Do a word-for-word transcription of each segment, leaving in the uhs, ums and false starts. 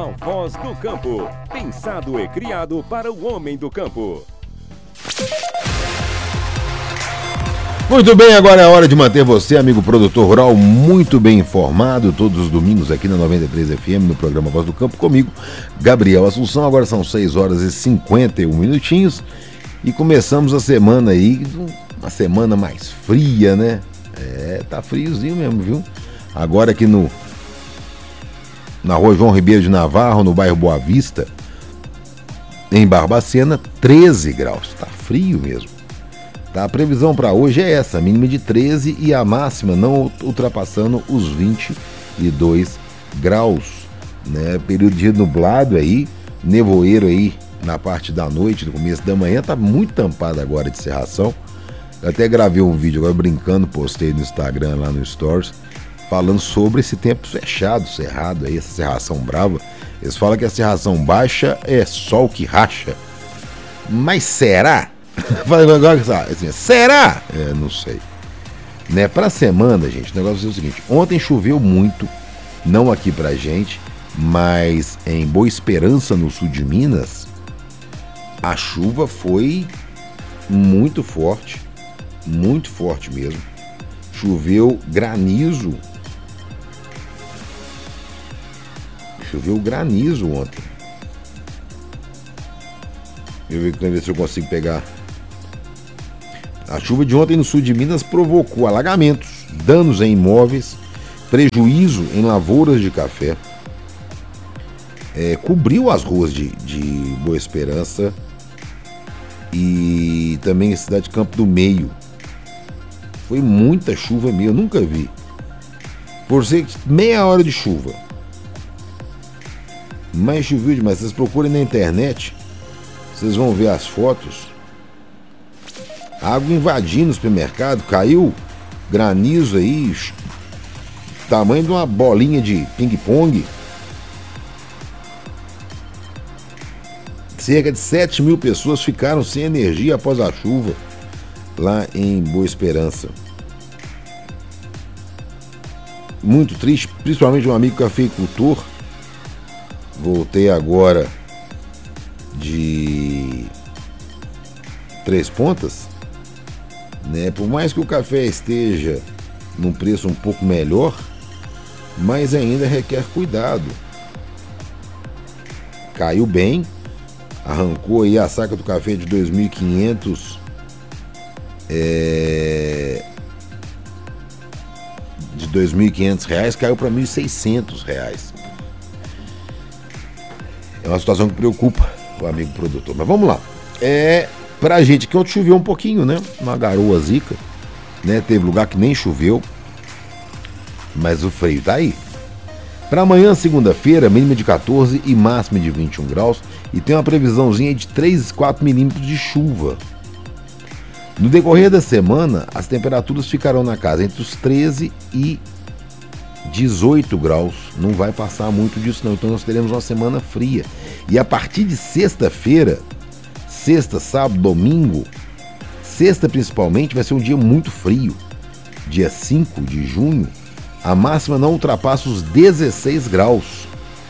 A Voz do Campo, pensado e criado para o homem do campo. Muito bem, agora é hora de manter você, amigo produtor rural, muito bem informado, todos os domingos aqui na noventa e três F M, no programa Voz do Campo, comigo, Gabriel Assunção. Agora são seis horas e cinquenta e um minutinhos e começamos a semana aí, uma semana mais fria, né? É, tá friozinho mesmo, viu? Agora aqui no na rua João Ribeiro de Navarro, no bairro Boa Vista, em Barbacena, treze graus, tá frio mesmo. A previsão para hoje é essa, a mínima de treze e a máxima não ultrapassando os vinte e dois graus, né? Período de nublado aí, nevoeiro aí na parte da noite, no começo da manhã, tá muito tampado agora de cerração. Eu até gravei um vídeo agora brincando, postei no Instagram, lá no Stories, falando sobre esse tempo fechado, cerrado aí, essa cerração brava. Eles falam que a cerração baixa é sol que racha, mas será? Assim, será? É, não sei. Né, pra semana, gente, o negócio é o seguinte: ontem choveu muito, não aqui pra gente, mas em Boa Esperança, no sul de Minas, a chuva foi muito forte, muito forte mesmo. Choveu granizo. Choveu granizo ontem. Eu vou ver se eu consigo pegar. A chuva de ontem no sul de Minas provocou alagamentos, danos em imóveis, prejuízo em lavouras de café, é, cobriu as ruas de, de Boa Esperança e também a cidade de Campo do Meio. Foi muita chuva mesmo, eu nunca vi. Por ser meia hora de chuva. Mas choveu demais. Vocês procurem na internet, vocês vão ver as fotos. Água invadindo o supermercado, caiu granizo aí, tamanho de uma bolinha de ping-pong. Cerca de sete mil pessoas ficaram sem energia após a chuva lá em Boa Esperança. Muito triste, principalmente um amigo cafeicultor. Voltei agora de Três Pontas, né? Por mais que o café esteja num preço um pouco melhor, mas ainda requer cuidado. Caiu bem, arrancou aí a saca do café de dois mil e quinhentos, é, de dois mil e quinhentos reais, caiu para mil e seiscentos reais. É uma situação que preocupa o amigo produtor. Mas vamos lá. É, pra gente que ontem choveu um pouquinho, né? Uma garoa zica, né? Teve lugar que nem choveu, mas o frio tá aí. Para amanhã, segunda-feira, mínima de quatorze e máxima de vinte e um graus, e tem uma previsãozinha de três a quatro milímetros de chuva. No decorrer da semana, as temperaturas ficarão na casa entre os treze e dezoito graus, não vai passar muito disso não, então nós teremos uma semana fria. E a partir de sexta-feira, sexta, sábado, domingo, sexta principalmente, vai ser um dia muito frio. Dia cinco de junho, a máxima não ultrapassa os dezesseis graus.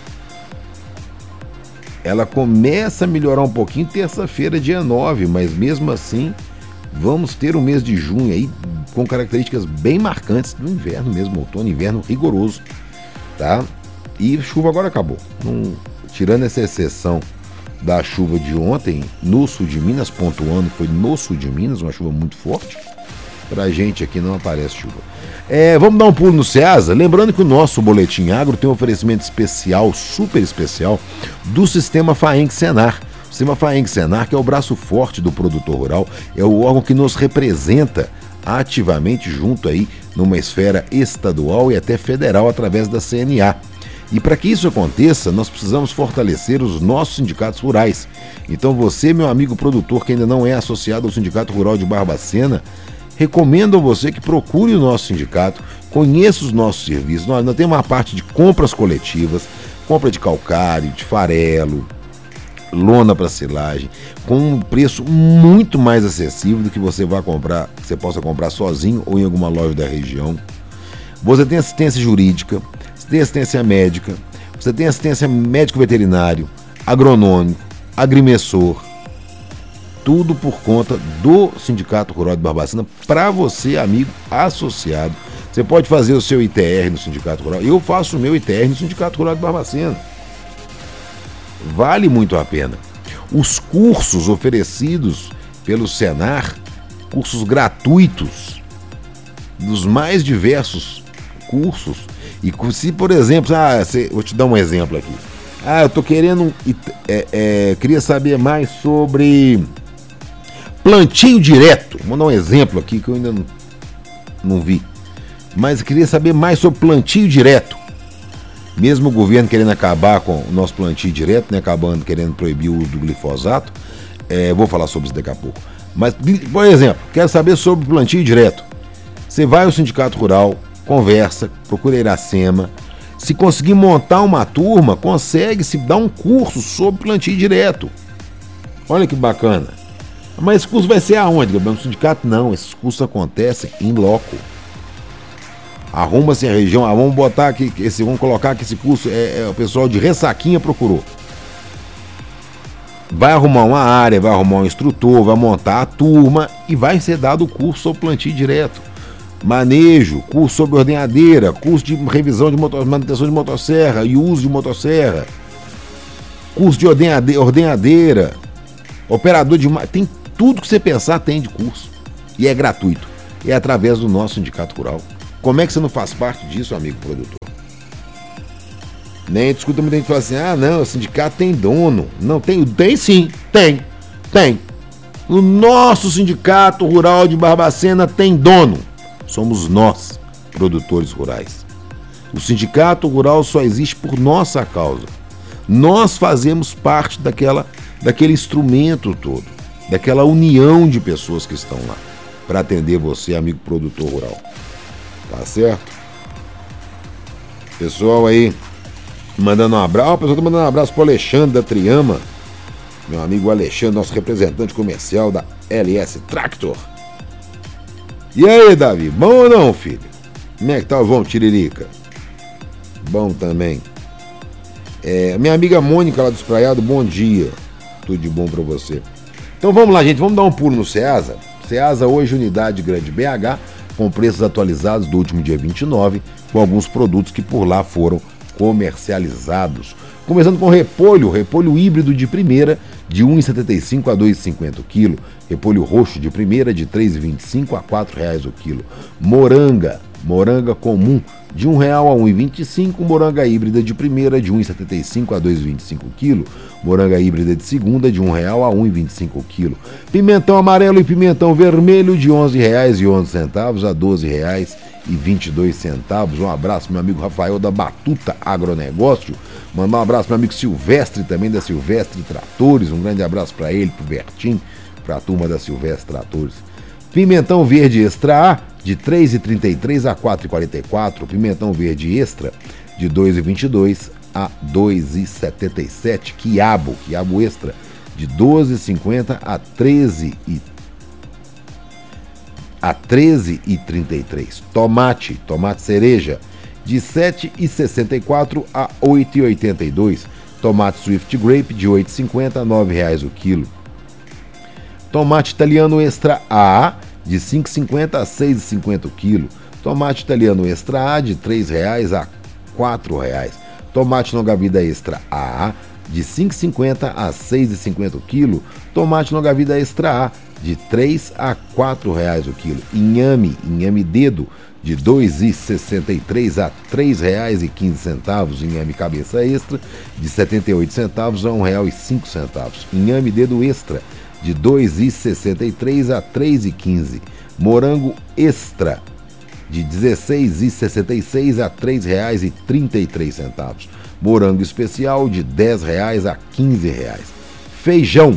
Ela começa a melhorar um pouquinho terça-feira, dia nove, mas mesmo assim vamos ter um mês de junho aí com características bem marcantes do inverno mesmo, outono, inverno rigoroso, tá? E chuva agora acabou. Não, tirando essa exceção da chuva de ontem no sul de Minas, pontuando que foi no sul de Minas, uma chuva muito forte, pra gente aqui não aparece chuva. É, vamos dar um pulo no Ceasa, lembrando que o nosso Boletim Agro tem um oferecimento especial, super especial, do Sistema Faeng Senar. O Sistema Faeng Senar, que é o braço forte do produtor rural, é o órgão que nos representa ativamente junto aí numa esfera estadual e até federal através da C N A. E para que isso aconteça, nós precisamos fortalecer os nossos sindicatos rurais. Então você, meu amigo produtor que ainda não é associado ao Sindicato Rural de Barbacena, recomendo a você que procure o nosso sindicato, conheça os nossos serviços. Nós ainda temos uma parte de compras coletivas, compra de calcário, de farelo, lona para silagem, com um preço muito mais acessível do que você vai comprar, que você possa comprar sozinho ou em alguma loja da região. Você tem assistência jurídica, você tem assistência médica, Você tem assistência médico-veterinário, agronômico, agrimensor, tudo por conta do Sindicato Rural de Barbacena, para você, amigo associado. Você pode fazer o seu I T R no Sindicato Rural. Eu faço o meu I T R no Sindicato Rural de Barbacena. Vale muito a pena. Os cursos oferecidos pelo Senar, cursos gratuitos, dos mais diversos cursos. E se, por exemplo, ah, se, vou te dar um exemplo aqui. Ah, eu tô querendo, é, é, queria saber mais sobre plantio direto. Vou dar um exemplo aqui que eu ainda não, não vi. Mas eu queria saber mais sobre plantio direto. Mesmo o governo querendo acabar com o nosso plantio direto, né, acabando querendo proibir o uso do glifosato, é, vou falar sobre isso daqui a pouco. Mas, por exemplo, quero saber sobre plantio direto. Você vai ao Sindicato Rural, conversa, procura a Iracema. Se conseguir montar uma turma, consegue se dar um curso sobre plantio direto. Olha que bacana. Mas esse curso vai ser aonde, Gabriel? No sindicato? Não, esses cursos acontecem em loco. Arruma-se a região, ah, vamos botar aqui, esse, vamos colocar que esse curso é, é o pessoal de Ressaquinha procurou. Vai arrumar uma área, vai arrumar um instrutor, vai montar a turma e vai ser dado o curso sobre plantio direto. Manejo, curso sobre ordenhadeira, curso de revisão de motor, manutenção de motosserra e uso de motosserra, curso de ordenhadeira, ordenhadeira, operador de... Tem tudo que você pensar tem de curso. E é gratuito. É através do nosso Sindicato Rural. Como é que você não faz parte disso, amigo produtor? Nem escuta muita gente falar assim, ah não, o sindicato tem dono. Não, tem, tem sim, tem, tem. O nosso Sindicato Rural de Barbacena tem dono. Somos nós, produtores rurais. O Sindicato Rural só existe por nossa causa. Nós fazemos parte daquela, daquele instrumento todo, daquela união de pessoas que estão lá, para atender você, amigo produtor rural. Tá certo? Pessoal aí, mandando um abraço. O pessoal tá mandando um abraço pro Alexandre da Triama. Meu amigo Alexandre, nosso representante comercial da L S Tractor. E aí, Davi, bom ou não, filho? Como é que tá o Vão Tiririca? Bom também. É, minha amiga Mônica lá do Espraiado, bom dia. Tudo de bom pra você. Então vamos lá, gente, vamos dar um pulo no Ceasa. Ceasa hoje, unidade grande B H, com preços atualizados do último dia vinte e nove, com alguns produtos que por lá foram comercializados. Começando com repolho, repolho híbrido de primeira, de um real e setenta e cinco a dois reais e cinquenta o quilo. Repolho roxo de primeira, de três reais e vinte e cinco a quatro reais o quilo. Moranga, moranga comum, de um real a um real e vinte e cinco. Moranga híbrida de primeira, de um real e setenta e cinco a dois reais e vinte e cinco o quilo. Moranga híbrida de segunda, de um real a um real e vinte e cinco o quilo. Pimentão amarelo e pimentão vermelho, de onze reais e onze centavos a doze reais e vinte e dois centavos. Um abraço pro meu amigo Rafael da Batuta Agronegócio. Mandar um abraço pro meu amigo Silvestre, também da Silvestre Tratores. Um grande abraço para ele, pro Bertim, pra turma da Silvestre Tratores. Pimentão verde extra A, de três reais e trinta e três a quatro reais e quarenta e quatro. Pimentão verde extra, de dois reais e vinte e dois a dois reais e setenta e sete. Quiabo, quiabo extra, de doze reais e cinquenta a treze e a treze reais e trinta e três. Tomate, tomate cereja, de sete reais e sessenta e quatro a oito reais e oitenta e dois. Tomate Swift Grape, de oito reais e cinquenta a nove reais o quilo. Tomate italiano extra A, de cinco reais e cinquenta a seis reais e cinquenta o quilo. Tomate italiano extra A, de três reais a quatro reais. Tomate longa vida extra A, de cinco reais e cinquenta a seis reais e cinquenta o quilo. Tomate longa vida extra A, de três a quatro reais o quilo. Inhame, inhame dedo, de dois reais e sessenta e três a três reais e quinze centavos. Inhame cabeça extra, de setenta e oito centavos a um real e cinco centavos. Inhame dedo extra, de dois reais e sessenta e três a três reais e quinze. Morango extra, de dezesseis reais e sessenta e seis a três reais e trinta e três centavos. Morango especial, de dez reais a quinze reais. Feijão.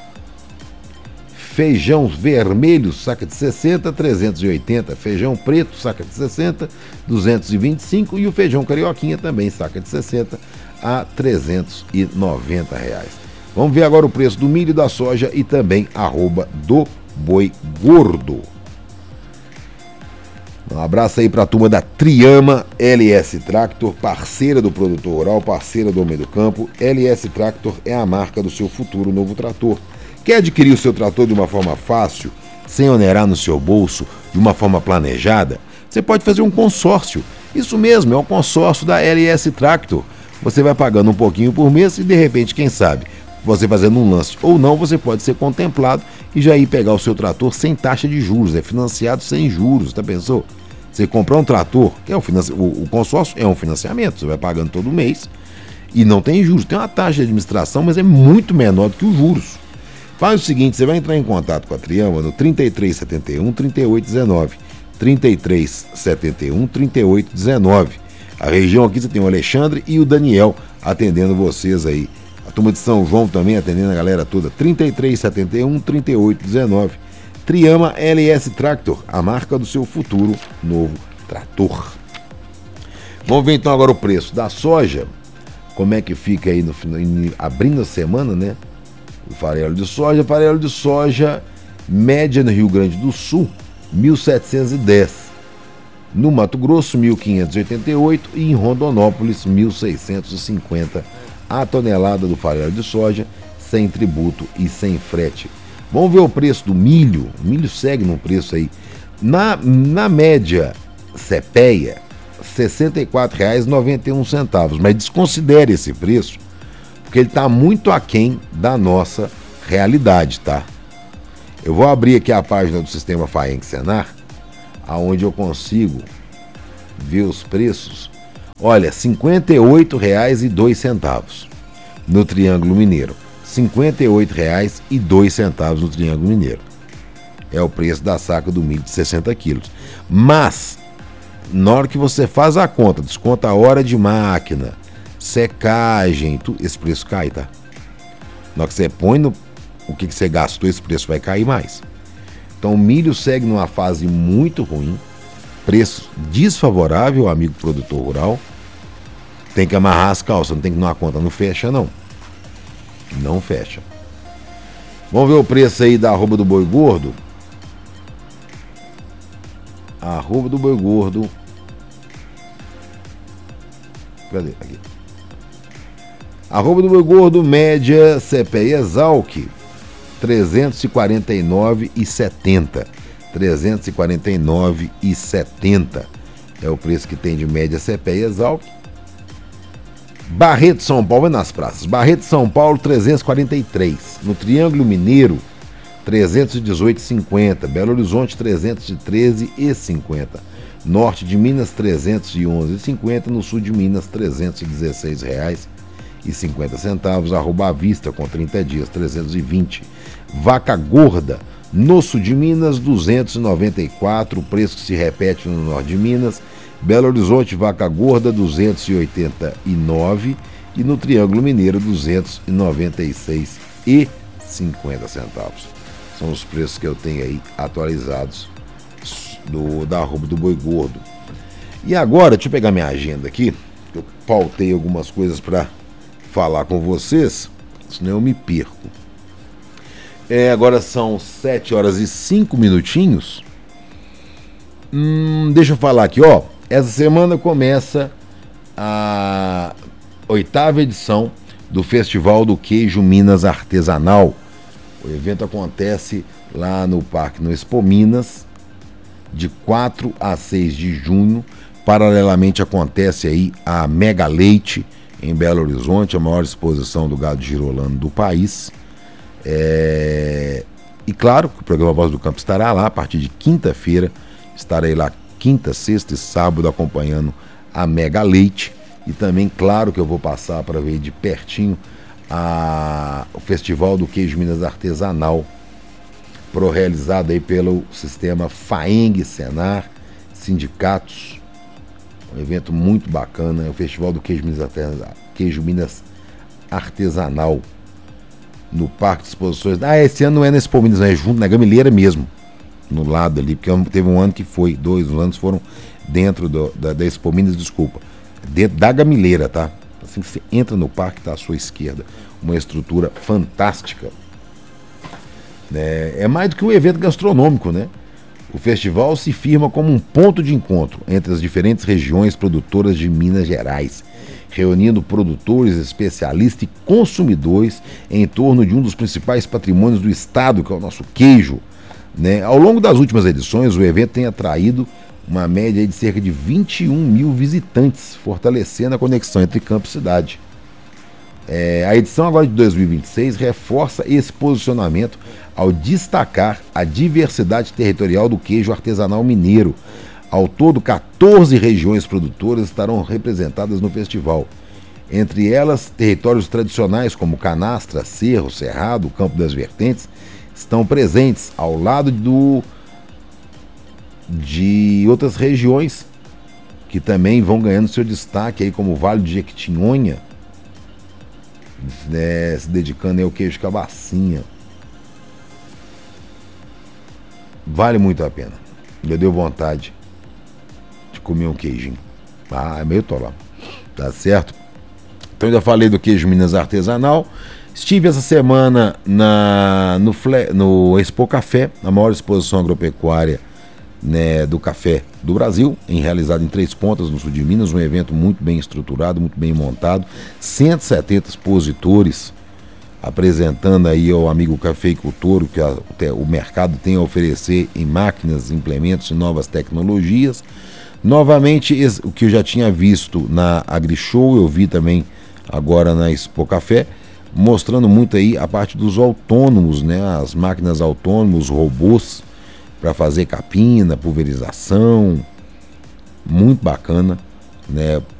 Feijão vermelho, saca de sessenta, trezentos e oitenta. Feijão preto, saca de sessenta, duzentos e vinte e cinco. E o feijão carioquinha também, saca de sessenta a trezentos e noventa reais. Vamos ver agora o preço do milho, da soja e também arroba do boi gordo. Um abraço aí para a turma da Triama L S Tractor, parceira do produtor rural, parceira do homem do campo. L S Tractor é a marca do seu futuro novo trator. Quer adquirir o seu trator de uma forma fácil, sem onerar no seu bolso, de uma forma planejada? Você pode fazer um consórcio. Isso mesmo, é o consórcio da L S Tractor. Você vai pagando um pouquinho por mês e de repente, quem sabe, você fazendo um lance ou não, você pode ser contemplado e já ir pegar o seu trator sem taxa de juros, é financiado sem juros, tá pensou? Você comprar um trator, que é um financi... o, o consórcio é um financiamento, você vai pagando todo mês e não tem juros. Tem uma taxa de administração, mas é muito menor do que os juros. Faz o seguinte, você vai entrar em contato com a Triama no trinta e três setenta e um, trinta e oito dezenove. trinta e três setenta e um, trinta e oito dezenove. A região aqui você tem o Alexandre e o Daniel atendendo vocês aí. A turma de São João também atendendo a galera toda. trinta e três setenta e um, trinta e oito dezenove. Triama L S Tractor, a marca do seu futuro novo trator. Vamos ver então agora o preço da soja. Como é que fica aí no abrindo a semana, né? O farelo de soja, farelo de soja média no Rio Grande do Sul, mil setecentos e dez. No Mato Grosso, mil quinhentos e oitenta e oito e em Rondonópolis, mil seiscentos e cinquenta a tonelada do farelo de soja, sem tributo e sem frete. Vamos ver o preço do milho. O milho segue num preço aí. Na, na média CEPEA, sessenta e quatro reais e noventa e um centavos. Mas desconsidere esse preço, porque ele está muito aquém da nossa realidade, tá? Eu vou abrir aqui a página do Sistema Faeng Senar, aonde eu consigo ver os preços. Olha, cinquenta e oito reais e dois centavos no Triângulo Mineiro. cinquenta e oito reais e dois centavos no Triângulo Mineiro. É o preço da saca do milho de sessenta quilos. Mas, na hora que você faz a conta, desconta a hora de máquina, secagem, tu, esse preço cai, tá? Na hora que você põe no, o que, que você gastou, esse preço vai cair mais. Então o milho segue numa fase muito ruim, preço desfavorável, amigo produtor rural. Tem que amarrar as calças, não tem que ir numa conta, não fecha não. Não fecha. Vamos ver o preço aí da arroba do boi gordo. A arroba do boi gordo. Cadê? Aqui. Arroba do boi gordo, média CEPEA Exalc, trezentos e quarenta e nove reais e setenta centavos. trezentos e quarenta e nove reais e setenta centavos é o preço que tem de média CEPEA Exalc. Barreto São Paulo, vai nas praças. Barreto São Paulo, trezentos e quarenta e três. No Triângulo Mineiro, trezentos e dezoito reais e cinquenta centavos. Belo Horizonte, trezentos e treze reais e cinquenta centavos. Norte de Minas, trezentos e onze reais e cinquenta centavos. No sul de Minas, trezentos e dezesseis reais e cinquenta centavos. Arroba à vista com trinta dias, trezentos e vinte. Vaca gorda, no sul de Minas, duzentos e noventa e quatro. O preço que se repete no norte de Minas. Belo Horizonte, vaca gorda, duzentos e oitenta e nove e no Triângulo Mineiro, duzentos e noventa e seis reais e cinquenta centavos. São os preços que eu tenho aí atualizados do, da arroba do boi gordo. E agora, deixa eu pegar minha agenda aqui, eu pautei algumas coisas para falar com vocês, senão eu me perco. É, agora são sete horas e cinco minutinhos. Hum, deixa eu falar aqui, ó. Essa semana começa a oitava edição do Festival do Queijo Minas Artesanal. O evento acontece lá no Parque no Expo Minas, de quatro a seis de junho. Paralelamente acontece aí a Mega Leite em Belo Horizonte, a maior exposição do gado girolano do país. É... E claro que o programa Voz do Campo estará lá a partir de quinta-feira. Estarei lá quinta, sexta e sábado acompanhando a Mega Leite. E também, claro, que eu vou passar para ver de pertinho a... o Festival do Queijo Minas Artesanal, pro realizado aí pelo sistema Faeng Senar, sindicatos. Um evento muito bacana, é o Festival do Queijo Minas, Artesanal, Queijo Minas Artesanal, no Parque de Exposições. Ah, esse ano não é na Expo Minas, é junto na Gamileira mesmo, no lado ali, porque teve um ano que foi, dois anos foram dentro do, da, da Expo Minas, desculpa, dentro da Gamileira, tá? Assim que você entra no parque, tá à sua esquerda, uma estrutura fantástica. É, é mais do que um evento gastronômico, né? O festival se firma como um ponto de encontro entre as diferentes regiões produtoras de Minas Gerais, reunindo produtores, especialistas e consumidores em torno de um dos principais patrimônios do estado, que é o nosso queijo, né? Ao longo das últimas edições, o evento tem atraído uma média de cerca de vinte e um mil visitantes, fortalecendo a conexão entre campo e cidade. É, a edição agora de dois mil e vinte e seis reforça esse posicionamento ao destacar a diversidade territorial do queijo artesanal mineiro. Ao todo, quatorze regiões produtoras estarão representadas no festival. Entre elas, territórios tradicionais como Canastra, Cerro, Cerrado, Campo das Vertentes estão presentes ao lado do, de outras regiões que também vão ganhando seu destaque, aí, como o Vale do Jequitinhonha, né, se dedicando aí ao queijo cabacinha. Vale muito a pena. Me deu vontade de comer um queijinho. Ah, é meio tolão. Tá certo? Então, já falei do queijo Minas artesanal. Estive essa semana na, no, no Expo Café, a maior exposição agropecuária, né, do café do Brasil, em, realizado em Três Pontas, no sul de Minas. Um evento muito bem estruturado, muito bem montado. cento e setenta expositores apresentando aí ao amigo cafeicultor o que a, o mercado tem a oferecer em máquinas, implementos e novas tecnologias. Novamente, esse, o que eu já tinha visto na AgriShow, eu vi também agora na Expo Café, mostrando muito aí a parte dos autônomos, né? As máquinas autônomas, os robôs para fazer capina, pulverização, muito bacana, né?